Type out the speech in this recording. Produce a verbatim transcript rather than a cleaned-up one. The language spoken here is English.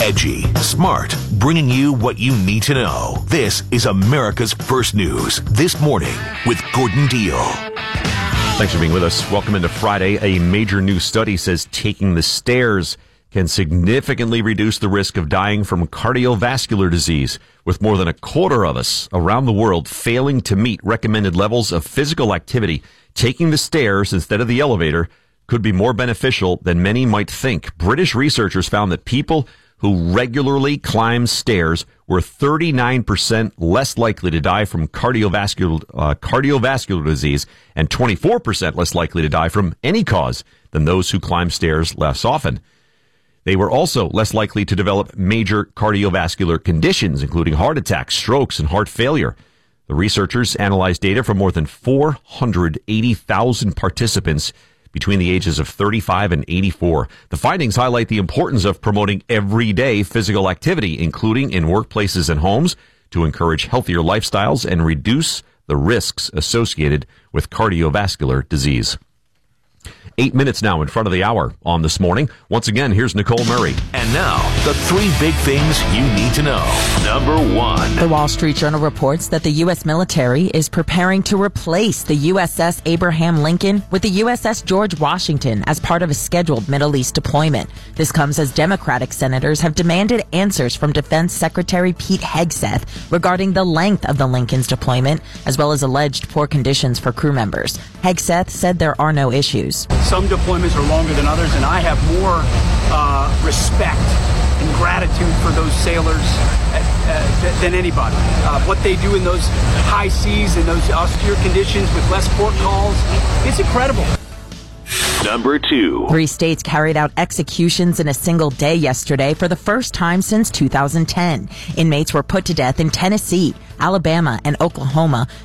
Edgy, smart, bringing you what you need to know. This is America's First News This Morning with Gordon Deal. Thanks for being with us. Welcome into Friday. A major new study says taking the stairs can significantly reduce the risk of dying from cardiovascular disease, with more than a quarter of us around the world failing to meet recommended levels of physical activity. Taking the stairs instead of the elevator could be more beneficial than many might think. British researchers found that people who regularly climb stairs were thirty-nine percent less likely to die from cardiovascular uh, cardiovascular disease and twenty-four percent less likely to die from any cause than those who climb stairs less often. They were also less likely to develop major cardiovascular conditions, including heart attacks, strokes, and heart failure. The researchers analyzed data from more than four hundred eighty thousand participants between the ages of thirty-five and eighty-four. The findings highlight the importance of promoting everyday physical activity, including in workplaces and homes, to encourage healthier lifestyles and reduce the risks associated with cardiovascular disease. Eight minutes now in front of the hour on This Morning. Once again, here's Nicole Murray. And now, the three big things you need to know. Number one. The Wall Street Journal reports that the U S military is preparing to replace the U S S Abraham Lincoln with the U S S George Washington as part of a scheduled Middle East deployment. This comes as Democratic senators have demanded answers from Defense Secretary Pete Hegseth regarding the length of the Lincoln's deployment, as well as alleged poor conditions for crew members. Hegseth said there are no issues. Some deployments are longer than others, and I have more uh, respect and gratitude for those sailors uh, uh, than anybody. Uh, what they do in those high seas and those austere conditions with less port calls, it's incredible. Number two. Three states carried out executions in a single day yesterday for the first time since two thousand ten. Inmates were put to death in Tennessee, Alabama, and Oklahoma